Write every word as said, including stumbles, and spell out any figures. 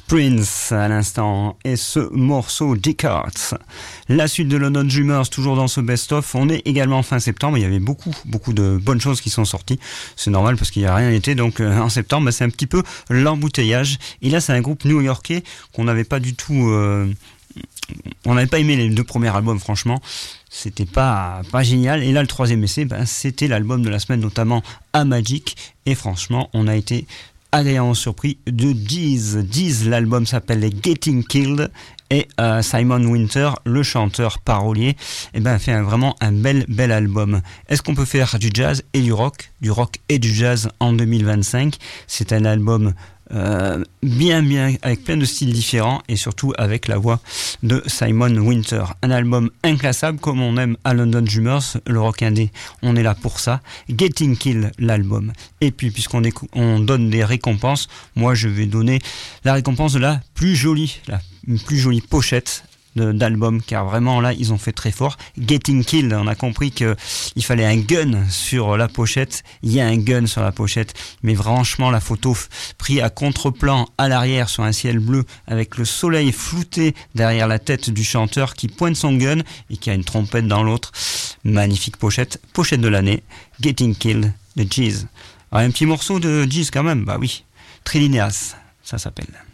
Prince à l'instant et ce morceau Dick Hearts. La suite de London Dreamers, toujours dans ce best-of. On est également fin septembre, il y avait beaucoup beaucoup de bonnes choses qui sont sorties. C'est normal parce qu'il n'y a rien été, donc euh, en septembre bah, c'est un petit peu l'embouteillage. Et là c'est un groupe new-yorkais qu'on n'avait pas du tout... Euh, on n'avait pas aimé les deux premiers albums, franchement c'était pas pas génial, et là le troisième essai ben, c'était l'album de la semaine, notamment à Magic, et franchement on a été agréablement surpris de Deez. Deez, l'album s'appelle Getting Killed, et euh, Simon Winter, le chanteur parolier, eh ben, fait un, vraiment un bel bel album. Est-ce qu'on peut faire du jazz et du rock, du rock et du jazz en deux mille vingt-cinq? C'est un album Euh, bien bien avec plein de styles différents, et surtout avec la voix de Simon Winter. Un album inclassable comme on aime à London Dreamers, le rock indé, on est là pour ça. Getting Killed, l'album. Et puis puisqu'on écou- on donne des récompenses, moi je vais donner la récompense de la plus jolie, la plus jolie pochette de, d'album, car vraiment là ils ont fait très fort. Getting Killed, on a compris que il fallait un gun sur la pochette, il y a un gun sur la pochette, mais franchement la photo f- prise à contre-plan à l'arrière sur un ciel bleu avec le soleil flouté derrière la tête du chanteur qui pointe son gun et qui a une trompette dans l'autre, magnifique pochette, pochette de l'année, Getting Killed de Deez. Alors un petit morceau de Deez quand même, bah oui, Trilineas ça s'appelle.